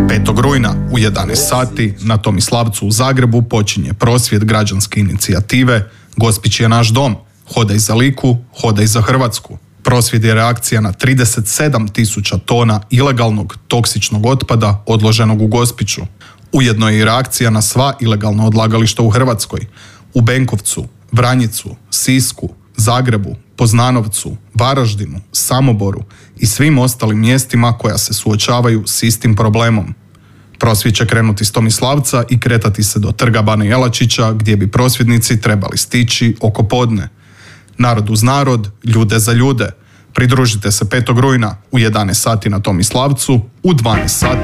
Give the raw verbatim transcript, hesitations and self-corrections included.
petog rujna u jedanaest sati na Tomislavcu u Zagrebu počinje prosvjed građanske inicijative Gospić je naš dom, hodaj za Liku, hodaj za Hrvatsku. Prosvjed je reakcija na trideset sedam tisuća tona ilegalnog toksičnog otpada odloženog u Gospiću. Ujedno je i reakcija na sva ilegalna odlagališta u Hrvatskoj, u Benkovcu, Vranjicu, Sisku, Zagrebu, Poznanovcu, Varaždinu, Samoboru i svim ostalim mjestima koja se suočavaju s istim problemom. Prosvjed će krenuti s Tomislavca i kretati se do Trga Bana Jelačića gdje bi prosvjednici trebali stići oko podne. Narod uz narod, ljude za ljude. Pridružite se petog rujna u jedanaest sati na Tomislavcu, u dvanaest sati